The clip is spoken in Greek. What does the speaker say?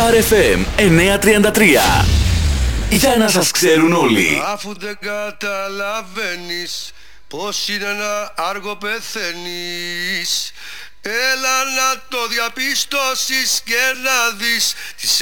Star FM 933. Για να σας ξέρουν όλοι. Αφού δεν καταλαβαίνεις πως είναι να άργο πεθαίνεις, έλα να το διαπιστώσεις και να δεις